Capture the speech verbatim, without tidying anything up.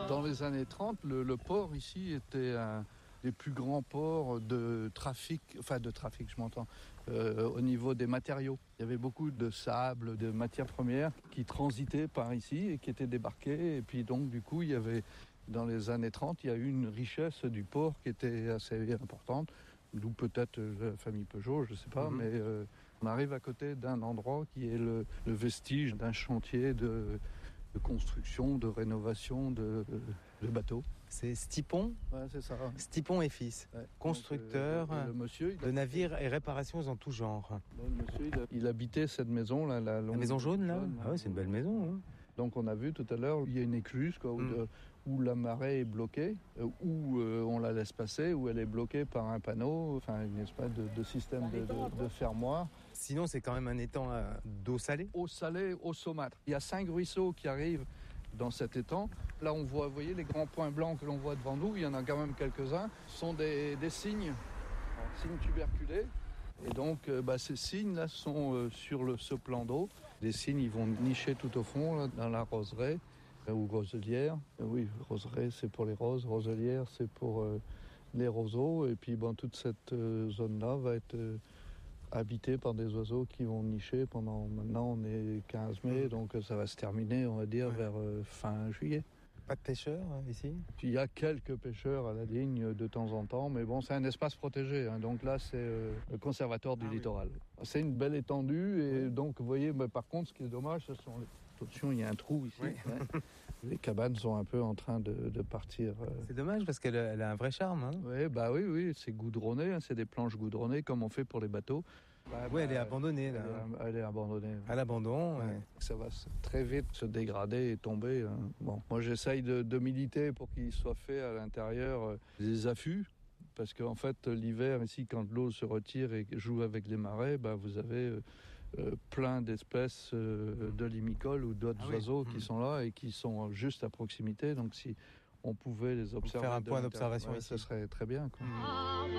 Dans les années trente, le, le port ici était un des plus grands ports de trafic, enfin de trafic, je m'entends, euh, au niveau des matériaux. Il y avait beaucoup de sable, de matières premières qui transitaient par ici et qui étaient débarquées. Et puis donc, du coup, il y avait, dans les années trente, il y a eu une richesse du port qui était assez importante. D'où peut-être la famille Peugeot, je ne sais pas, mmh. mais euh, on arrive à côté d'un endroit qui est le, le vestige d'un chantier de, de construction, de rénovation de, de bateaux. C'est Stipon, ouais, c'est ça. Stipon et fils, ouais. constructeur Donc, euh, le monsieur, de navires et réparations en tout genre. Le monsieur, il, a, il habitait cette maison, là, la, la maison jaune, là. Jaune, ah ouais, c'est une belle maison. Hein. Donc on a vu tout à l'heure, il y a une écluse quoi, où, mm. de, où la marée est bloquée, euh, où euh, on la laisse passer, où elle est bloquée par un panneau, enfin une espèce de, de système de, de, de fermoir. Sinon, c'est quand même un étang euh, d'eau salée. Eau salée, eau saumâtre. Il y a cinq ruisseaux qui arrivent dans cet étang. Là, on voit, vous voyez, les grands points blancs que l'on voit devant nous, il y en a quand même quelques-uns, ce sont des, des cygnes, cygnes tuberculés. Et donc, euh, bah, ces cygnes-là sont euh, sur le, ce plan d'eau. Les cygnes, ils vont nicher tout au fond, là, dans la roseraie euh, ou roselière. Euh, oui, roseraie, c'est pour les roses. Roselière, c'est pour euh, les roseaux. Et puis, bon, toute cette euh, zone-là va être euh, habitée par des oiseaux qui vont nicher pendant... Maintenant, on est quinze mai, donc ça va se terminer, on va dire, ouais. vers euh, fin juillet. Pas de pêcheurs hein, ici ? Il y a quelques pêcheurs à la ligne de temps en temps, mais bon, c'est un espace protégé. Hein, donc là, c'est euh, le conservatoire du ah, littoral. Oui. C'est une belle étendue et oui. donc, vous voyez, mais par contre, ce qui est dommage, ce sont les... Attention, il y a un trou ici. Oui. Hein. Les cabanes sont un peu en train de, de partir. Euh... C'est dommage parce qu'elle elle a un vrai charme. Hein. Oui, bah oui, oui, c'est goudronné, hein, c'est des planches goudronnées comme on fait pour les bateaux. Bah, oui, bah, elle est abandonnée. Là. Elle est, elle est abandonnée. À l'abandon. Ouais. Ouais. Ça va très vite se dégrader et tomber. Hein. Bon, moi, j'essaye de, de militer pour qu'il soit fait à l'intérieur euh, des affûts. Parce qu'en fait, l'hiver, ici, quand l'eau se retire et joue avec les marais, bah, vous avez euh, euh, plein d'espèces euh, de limicoles ou d'autres ah, oiseaux oui. qui mmh. sont là et qui sont juste à proximité. Donc, si on pouvait les observer... Faire un point d'observation ouais, ici. Ça serait très bien, quoi. Mmh.